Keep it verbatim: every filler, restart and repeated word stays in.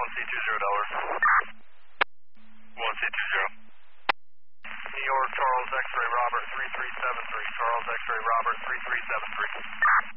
one C two zero Delaware. one C two zero. New York, Charles X-ray Robert three three seven three. Charles X-ray Robert three three seven three.